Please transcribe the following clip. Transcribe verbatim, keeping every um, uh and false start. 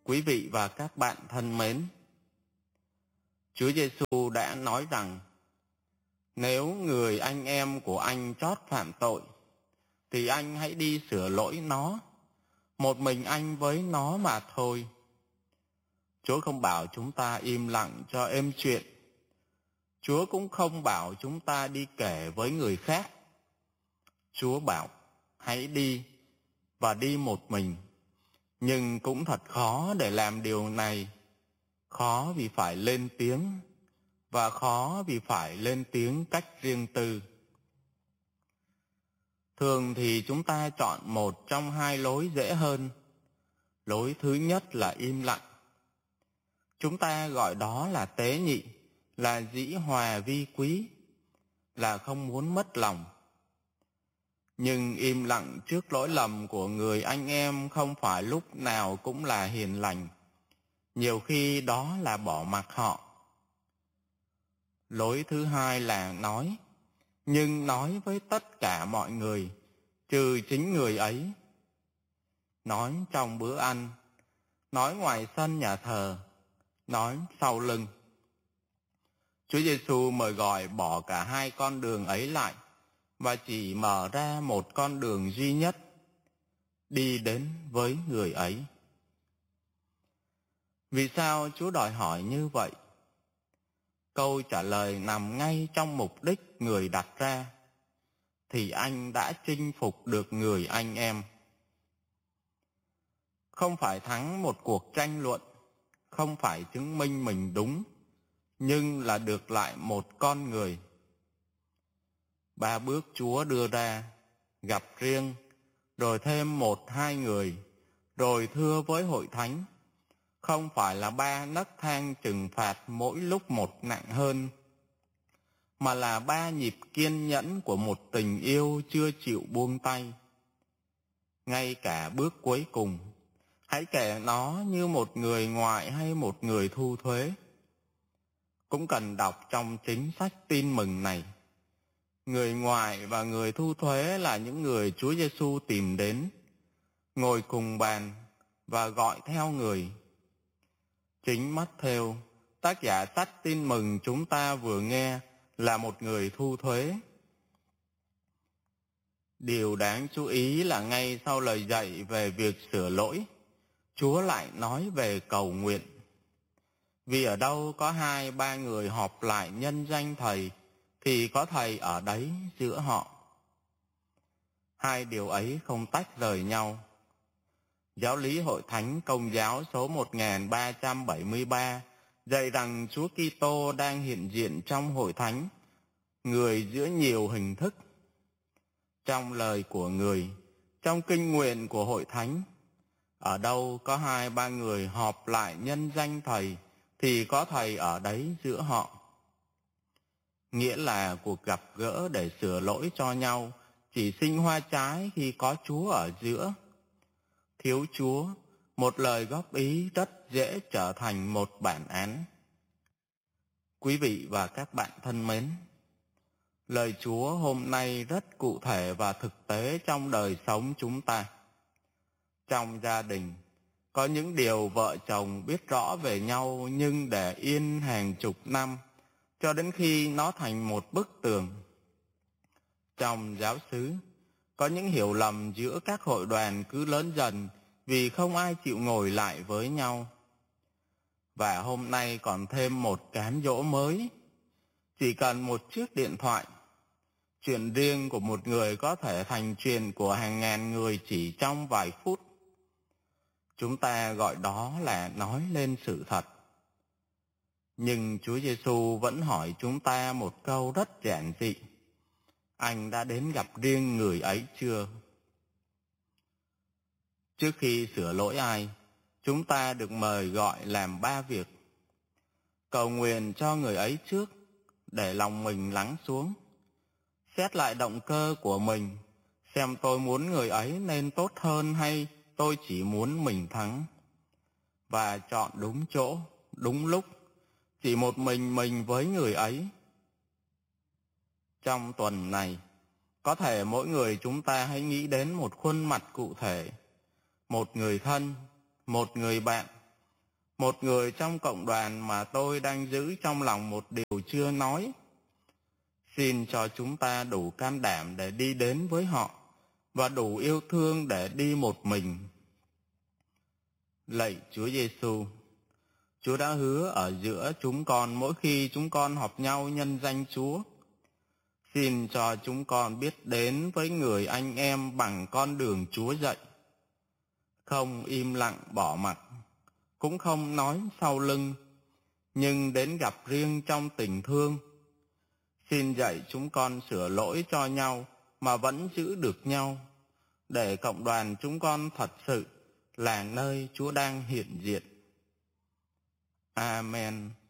Quý vị và các bạn thân mến, Chúa Giêsu đã nói rằng nếu người anh em của anh chót phạm tội, thì anh hãy đi sửa lỗi nó, một mình anh với nó mà thôi. Chúa không bảo chúng ta im lặng cho êm chuyện. Chúa cũng không bảo chúng ta đi kể với người khác. Chúa bảo hãy đi và đi một mình. Nhưng cũng thật khó để làm điều này. Khó vì phải lên tiếng, và khó vì phải lên tiếng cách riêng tư. Thường thì chúng ta chọn một trong hai lối dễ hơn. Lối thứ nhất là im lặng. Chúng ta gọi đó là tế nhị, là dĩ hòa vi quý, là không muốn mất lòng. Nhưng im lặng trước lỗi lầm của người anh em không phải lúc nào cũng là hiền lành. Nhiều khi đó là bỏ mặc họ. Lối thứ hai là nói, nhưng nói với tất cả mọi người, trừ chính người ấy. Nói trong bữa ăn, nói ngoài sân nhà thờ, nói sau lưng. Chúa Giêsu mời gọi bỏ cả hai con đường ấy lại và chỉ mở ra một con đường duy nhất, đi đến với người ấy. Vì sao Chúa đòi hỏi như vậy? Câu trả lời nằm ngay trong mục đích người đặt ra, thì anh đã chinh phục được người anh em. Không phải thắng một cuộc tranh luận, không phải chứng minh mình đúng, nhưng là được lại một con người. Ba bước Chúa đưa ra, gặp riêng, rồi thêm một hai người, rồi thưa với hội thánh, không phải là ba nấc thang trừng phạt mỗi lúc một nặng hơn, mà là ba nhịp kiên nhẫn của một tình yêu chưa chịu buông tay. Ngay cả bước cuối cùng, hãy kể nó như một người ngoại hay một người thu thuế, cũng cần đọc trong chính sách tin mừng này. Người ngoại và người thu thuế là những người Chúa Giêsu tìm đến, ngồi cùng bàn và gọi theo người. Chính Mát-thêu, tác giả sách tin mừng chúng ta vừa nghe, là một người thu thuế. Điều đáng chú ý là ngay sau lời dạy về việc sửa lỗi, Chúa lại nói về cầu nguyện. Vì ở đâu có hai ba người họp lại nhân danh Thầy, thì có Thầy ở đấy giữa họ. Hai điều ấy không tách rời nhau. Giáo lý Hội Thánh Công giáo số một nghìn ba trăm bảy mươi ba dạy rằng Chúa Kitô đang hiện diện trong Hội Thánh, người giữa nhiều hình thức. Trong lời của người, trong kinh nguyện của Hội Thánh, ở đâu có hai ba người họp lại nhân danh Thầy, thì có Thầy ở đấy giữa họ. Nghĩa là cuộc gặp gỡ để sửa lỗi cho nhau chỉ sinh hoa trái khi có Chúa ở giữa. Thiếu Chúa, một lời góp ý rất dễ trở thành một bản án. Quý vị và các bạn thân mến, lời Chúa hôm nay rất cụ thể và thực tế trong đời sống chúng ta. Trong gia đình, có những điều vợ chồng biết rõ về nhau nhưng để yên hàng chục năm, cho đến khi nó thành một bức tường. Trong giáo xứ, có những hiểu lầm giữa các hội đoàn cứ lớn dần vì không ai chịu ngồi lại với nhau. Và hôm nay còn thêm một cám dỗ mới. Chỉ cần một chiếc điện thoại, chuyện riêng của một người có thể thành chuyện của hàng ngàn người chỉ trong vài phút. Chúng ta gọi đó là nói lên sự thật. Nhưng Chúa Giêsu vẫn hỏi chúng ta một câu rất giản dị. Anh đã đến gặp riêng người ấy chưa? Trước khi sửa lỗi ai, chúng ta được mời gọi làm ba việc. Cầu nguyện cho người ấy trước, để lòng mình lắng xuống. Xét lại động cơ của mình, xem tôi muốn người ấy nên tốt hơn hay tôi chỉ muốn mình thắng. Và chọn đúng chỗ, đúng lúc, chỉ một mình mình với người ấy. Trong tuần này, có thể mỗi người chúng ta hãy nghĩ đến một khuôn mặt cụ thể, một người thân, một người bạn, một người trong cộng đoàn mà tôi đang giữ trong lòng một điều chưa nói. Xin cho chúng ta đủ can đảm để đi đến với họ và đủ yêu thương để đi một mình. Lạy Chúa Giêsu, Chúa đã hứa ở giữa chúng con mỗi khi chúng con họp nhau nhân danh Chúa. Xin cho chúng con biết đến với người anh em bằng con đường Chúa dạy. Không im lặng bỏ mặc, cũng không nói sau lưng, nhưng đến gặp riêng trong tình thương. Xin dạy chúng con sửa lỗi cho nhau mà vẫn giữ được nhau, để cộng đoàn chúng con thật sự là nơi Chúa đang hiện diện. Amen.